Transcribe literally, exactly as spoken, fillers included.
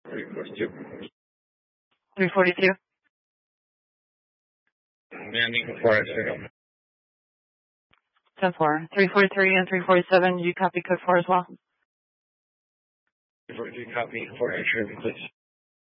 three forty-two. three forty-two. Landing before I signal. ten four. three forty-three and three forty-seven, you copy code four as well? three forty-three, copy. four, entry, please.